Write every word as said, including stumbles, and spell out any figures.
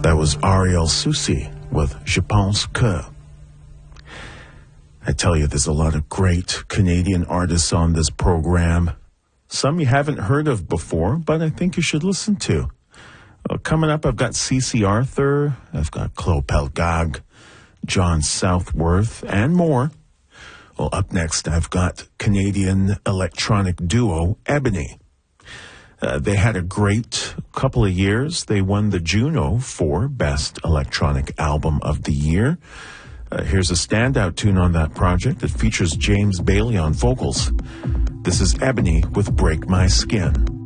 That was Ariel Soucy with Je pense que. I tell you, there's a lot of great Canadian artists on this program. Some you haven't heard of before, but I think you should listen to. Uh, coming up, I've got C C Arthur, I've got Claude Pelgag, John Southworth, and more. Well, up next, I've got Canadian electronic duo Ebony. Uh, they had a great couple of years. They won the Juno for Best Electronic Album of the Year. Uh, here's a standout tune on that project that features James Bailey on vocals. This is Ebony with Break My Skin.